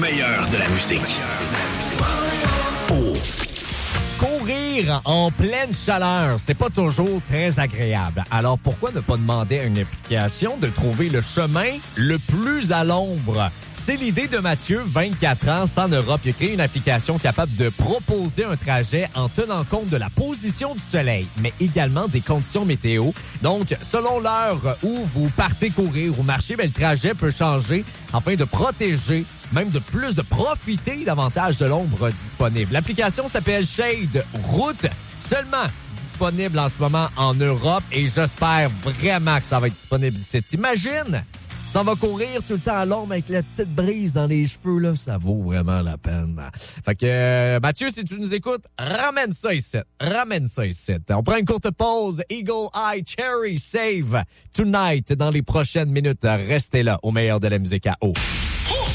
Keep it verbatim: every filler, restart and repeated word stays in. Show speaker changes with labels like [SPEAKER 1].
[SPEAKER 1] meilleur de la musique. Oh.
[SPEAKER 2] Courir en pleine chaleur, c'est pas toujours très agréable. Alors pourquoi ne pas demander à une application de trouver le chemin le plus à l'ombre? C'est l'idée de Mathieu, vingt-quatre ans, en Europe. Il a créé une application capable de proposer un trajet en tenant compte de la position du soleil, mais également des conditions météo. Donc, selon l'heure où vous partez courir ou marcher, ben, le trajet peut changer afin de protéger, même de plus de profiter davantage de l'ombre disponible. L'application s'appelle Shade Route, seulement disponible en ce moment en Europe et j'espère vraiment que ça va être disponible ici. T'imagines? Ça va courir tout le temps à l'ombre avec la petite brise dans les cheveux, là. Ça vaut vraiment la peine. Fait que, euh, Mathieu, si tu nous écoutes, ramène ça ici. Ramène ça ici. On prend une courte pause. Eagle Eye Cherry Save Tonight dans les prochaines minutes. Restez là au meilleur de la musique à eau.